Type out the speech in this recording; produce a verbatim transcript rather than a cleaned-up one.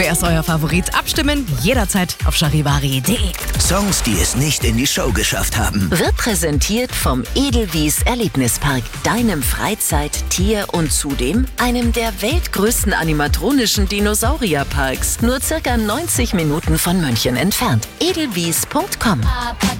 Wer ist euer Favorit? Abstimmen jederzeit auf charivari punkt de. Songs, die es nicht in die Show geschafft haben. Wird präsentiert vom Edelwies Erlebnispark, deinem Freizeit-, Tier- und zudem einem der weltgrößten animatronischen Dinosaurierparks. Nur circa neunzig Minuten von München entfernt. edelwies punkt com